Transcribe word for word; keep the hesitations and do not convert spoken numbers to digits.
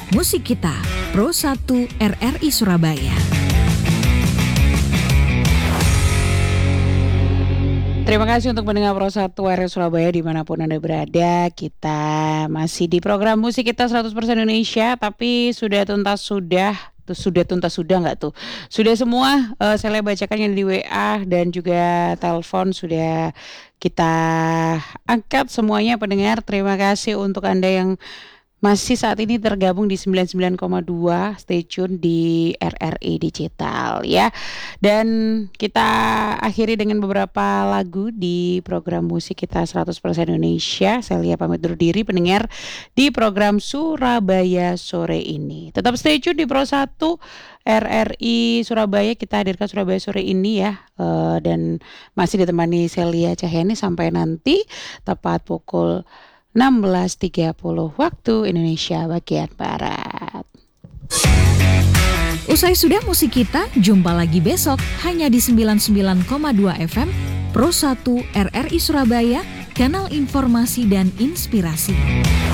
Musik Kita, Pro satu R R I Surabaya. Terima kasih untuk mendengar Pro satu R R I Surabaya dimanapun Anda berada. Kita masih di program Musik Kita seratus persen Indonesia, tapi sudah tuntas sudah tuh sudah tuntas sudah nggak tuh? Sudah semua uh, saya bacakan yang di W A dan juga telepon sudah kita angkat semuanya pendengar. Terima kasih untuk Anda yang masih saat ini tergabung di sembilan puluh sembilan koma dua, stay tune di R R I Digital ya. Dan kita akhiri dengan beberapa lagu di program Musik Kita seratus persen Indonesia. Saya Lia pamit undur diri pendengar di program Surabaya sore ini. Tetap stay tune di Pro satu R R I Surabaya. Kita hadirkan Surabaya sore ini ya. Uh, dan masih ditemani Celia Cahyani sampai nanti tepat pukul enam belas tiga puluh waktu Indonesia bagian Barat. Usai sudah musik kita, jumpa lagi besok hanya di sembilan puluh sembilan koma dua F M Pro satu R R I Surabaya, kanal informasi dan inspirasi.